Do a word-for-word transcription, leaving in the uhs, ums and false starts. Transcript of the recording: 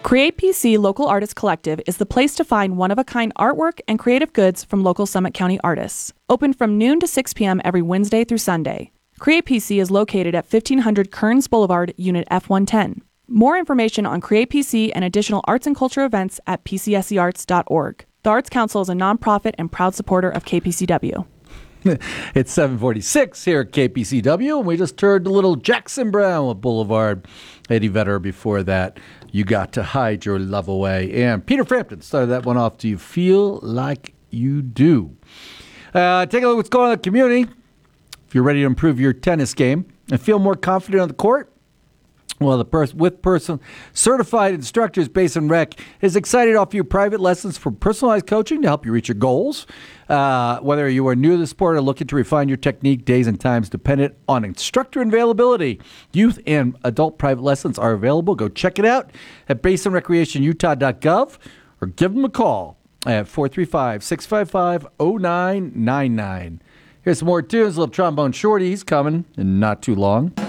Create P C Local Artists Collective is the place to find one-of-a-kind artwork and creative goods from local Summit County artists. Open from noon to six p.m. every Wednesday through Sunday. Create P C is located at fifteen hundred Kearns Boulevard, Unit F one ten. More information on Create P C and additional arts and culture events at p c s e arts dot org. The Arts Council is a nonprofit and proud supporter of K P C W. It's seven forty-six here at K P C W, and we just heard a little Jackson Brown with Boulevard. Eddie Vedder before that. You Got to Hide Your Love Away. And Peter Frampton started that one off. Do you feel like you do? Uh, take a look at what's going on in the community. If you're ready to improve your tennis game and feel more confident on the court, well, the pers- with person certified instructors, Basin Rec is excited to offer you private lessons for personalized coaching to help you reach your goals. Uh, whether you are new to the sport or looking to refine your technique, days and times dependent on instructor availability, youth and adult private lessons are available. Go check it out at basin recreation utah dot gov or give them a call at four three five, six five five, zero nine nine nine. Here's some more tunes. A little Trombone Shorty. He's coming in not too long.